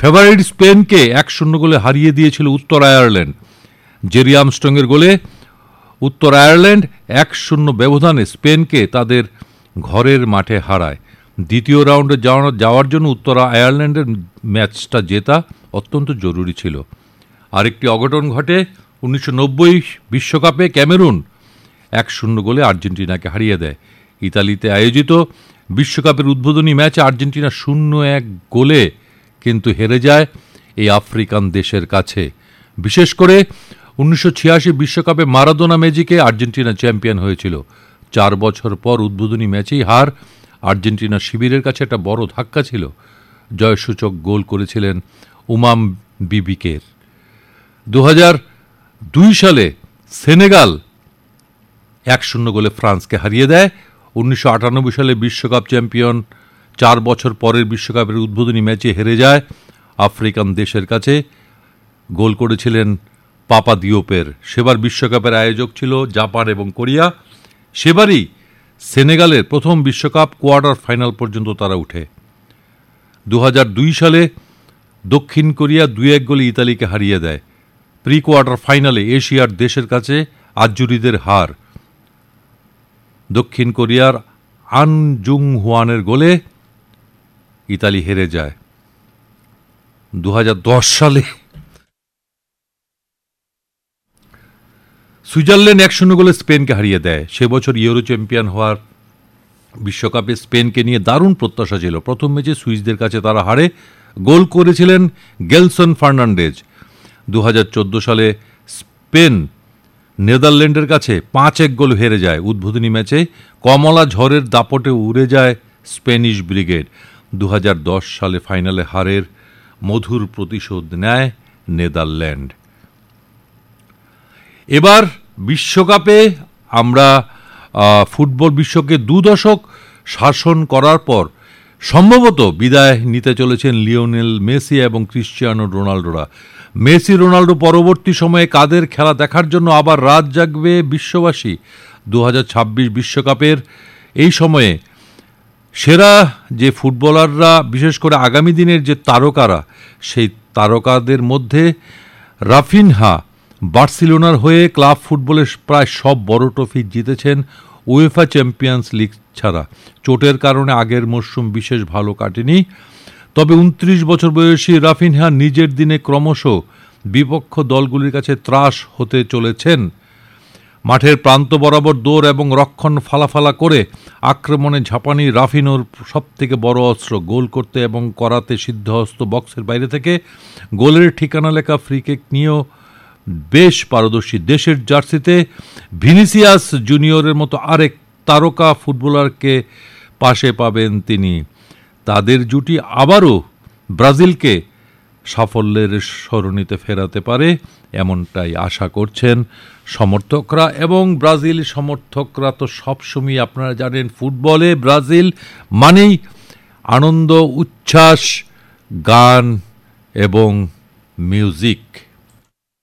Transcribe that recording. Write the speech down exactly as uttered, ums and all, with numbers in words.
Favourite স্পেনকে এক শূন্য গোলে হারিয়ে দিয়েছিল উত্তর আয়ারল্যান্ড। জেরি আর্মস্ট্রংয়ের গোলে উত্তর আয়ারল্যান্ড এক শূন্য ব্যবধানে স্পেনকে তাদের ঘরের মাঠে হারায়। দ্বিতীয় রাউন্ডে যাওয়ার জন্য উত্তর আয়ারল্যান্ডের ম্যাচটা জেতা অত্যন্ত জরুরি ছিল। আরেকটি অঘটন ঘটে উনিশশো নব্বই বিশ্বকাপে ক্যামেরুন এক শূন্য গোলে আর্জেন্টিনাকে হারিয়ে দেয়। ইতালিতে আয়োজিত বিশ্বকাপের উদ্বোধনী ম্যাচে আর্জেন্টিনা শূন্য এক গোলে কিন্তু হেরে যায় এই আফ্রিকান দেশের কাছে। বিশেষ করে উনিশশো ছিয়াশি বিশ্বকাপে মারাদোনা ম্যাজিকে আর্জেন্টিনা চ্যাম্পিয়ন হয়েছিল। চার বছর পর উদ্বোধনী ম্যাচেই হার আর্জেন্টিনা শিবিরের কাছে একটা বড় ধাক্কা ছিল। জয়সূচক গোল করেছিলেন উমাম বিবিকের। দু হাজার দুই সালে সেনেগাল এক শূন্য গোলে ফ্রান্সকে হারিয়ে দেয়। উনিশশো আটানব্বই সালে বিশ্বকাপ চ্যাম্পিয়ন চার বছর পরের বিশ্বকাপের উদ্বোধনী ম্যাচে হেরে যায় আফ্রিকান দেশের কাছে। গোল করেছিলেন পাপা দিওপের। সেবার বিশ্বকাপের আয়োজক ছিল জাপান এবং কোরিয়া। সেবারই সেনেগালের প্রথম বিশ্বকাপ কোয়ার্টার ফাইনাল পর্যন্ত তারা উঠে। দু হাজার দুই সালে দক্ষিণ কোরিয়া দুই এক গোলে ইতালিকে হারিয়ে দেয়। প্রি কোয়ার্টার ফাইনালে এশিয়ার দেশের কাছে আজুরিদের হার। দক্ষিণ কোরিয়ার আন জুং হুয়ানের গোলে ইতালি হেরে যায়। দু হাজার দশ সালে সুইজারল্যান্ড এক শূন্য গোলে স্পেনকে হারিয়ে দেয়। সে বছর ইউরো চ্যাম্পিয়ন হওয়ার বিশ্বকাপে স্পেনকে নিয়ে দারুণ প্রত্যাশা ছিল। প্রথম ম্যাচে সুইসদের কাছে তারা হারে। গোল করেছিলেন গেলসন ফার্নান্ডেজ। দু হাজার চোদ্দো সালে স্পেন নেদারল্যান্ডের কাছে পাঁচ এক গোল হেরে যায়। উদ্বোধনী ম্যাচে কমলা ঝড়ের দাপটে উড়ে যায় স্প্যানিশ ব্রিগেড। দু হাজার দশ সালে ফাইনালে হারের মধুর প্রতিশোধ নেয় নেদারল্যান্ড। এবার বিশ্বকাপে আমরা ফুটবল বিশ্বকে দু দশক শাসন করার পর সম্ভবত বিদায় নিতে চলেছেন লিওনেল মেসি এবং ক্রিশ্চিয়ানো রোনাল্ডোরা। মেসি রোনাল্ডো পরবর্তী সময়ে কাদের খেলা দেখার জন্য আবার রাত জাগবে বিশ্ববাসী। দু হাজার ছাব্বিশ বিশ্বকাপের এই সময়ে সেরা যে ফুটবলাররা, বিশেষ করে আগামী দিনের যে তারকারা, সেই তারকাদের মধ্যে রাফিনহা বার্সেলোনার হয়ে ক্লাব ফুটবলের প্রায় সব বড় ট্রফি জিতেছেন উয়েফা চ্যাম্পিয়ন্স লিগ ছাড়া। চোটের কারণে আগের মরশুম বিশেষ ভালো কাটেনি। তবে উনত্রিশ বছর বয়সী রাফিনহা নিজের দিনে ক্রমশ বিপক্ষ দলগুলির কাছে ত্রাস হতে চলেছেন। মাঠের প্রান্ত বরাবর দৌড় এবং রক্ষণ ফালাফালা করে আক্রমণে ঝাঁপানি রাফিনোর সবথেকে বড় অস্ত্র। গোল করতে এবং করাতে সিদ্ধহস্ত, বক্সের বাইরে থেকে গোলের ঠিকানা লেখা ফ্রিকিক নিয়েও বেশ পারদর্শী। দেশের জার্সিতে ভিনিসিয়াস জুনিয়রের মতো আরেক তারকা ফুটবলারকে পাশে পাবেন তিনি। তাদের জুটি আবারও ব্রাজিলকে সাফল্যের সরণিতে ফেরাতে পারে এমনটাই আশা করছেন সমর্থকরা। এবং ব্রাজিল সমর্থকরা তো সবসময়, আপনারা জানেন, ফুটবলে ব্রাজিল মানেই আনন্দ, উচ্ছ্বাস, গান এবং মিউজিক।